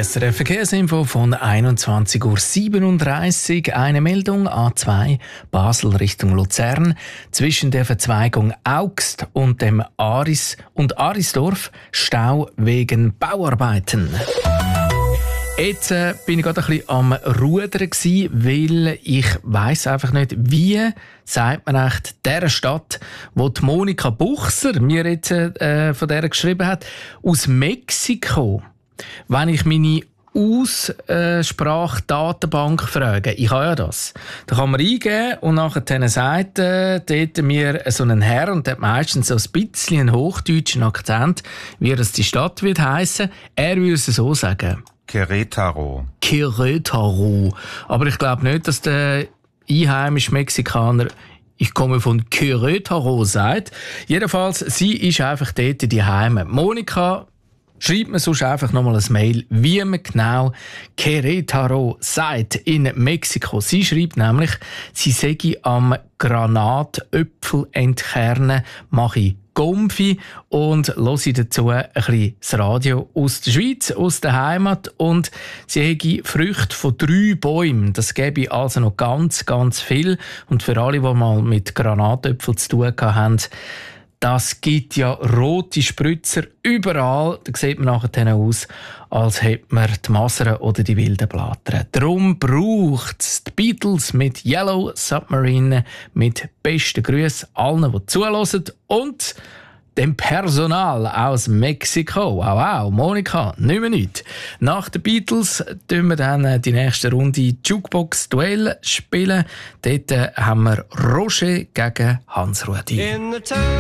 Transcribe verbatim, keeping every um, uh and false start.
S R F Verkehrsinfo von einundzwanzig Uhr siebenunddreißig. Eine Meldung A zwei Basel Richtung Luzern. Zwischen der Verzweigung Augst und dem Aris und Arisdorf Stau wegen Bauarbeiten. Jetzt äh, bin ich gerade ein bisschen am Rudern gewesen, weil ich weiss einfach nicht, wie sagt man echt der Stadt, wo die Monika Buchser mir jetzt äh, von der geschrieben hat, aus Mexiko. Wenn ich meine Aussprachdatenbank frage, ich habe ja das, da kann man eingeben und nachher sagt äh, dort mir so einen Herr und der hat meistens so ein bisschen einen hochdeutschen Akzent, wie das die Stadt wird heissen. Er würde es so sagen. Querétaro. Querétaro. Aber ich glaube nicht, dass der einheimische Mexikaner «Ich komme von Querétaro» sagt. Jedenfalls, sie ist einfach dort die Heime. Monika, schreibt mir sonst einfach nochmal ein Mail, wie man genau Querétaro sagt in Mexiko. Sie schreibt nämlich, sie sei am Granatöpfel entkernen, mache ich Gomfi und höre dazu ein bisschen das Radio aus der Schweiz, aus der Heimat. Und sie hätte Früchte von drei Bäumen. Das gäbe also noch ganz, ganz viel. Und für alle, die mal mit Granatöpfeln zu tun haben, das gibt ja rote Spritzer überall. Da sieht man nachher aus, als hätte man die Masern oder die wilden Blattern. Darum braucht es die Beatles mit Yellow Submarine. Mit besten Grüßen allen, die zuhören. Und dem Personal aus Mexiko. Wow, wow, Monika, nicht mehr nichts. Nach den Beatles spielen wir dann die nächste Runde Jukebox-Duell spielen. Dort haben wir Roger gegen Hans Rudi.